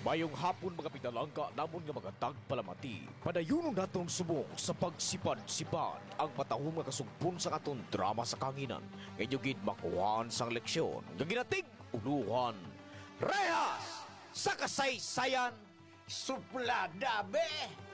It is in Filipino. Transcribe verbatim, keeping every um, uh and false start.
Mayong hapon mga pinalangga namon nga mga tagpalamati. Padayunon naton subong sa pagsipad-sipad ang matahong nga kasugpon sa aton drama sa kanginan. Inyo gid makuhaan sang leksyon nga ginatig uluhan. Rehas sa kasaysayan Suplada, be!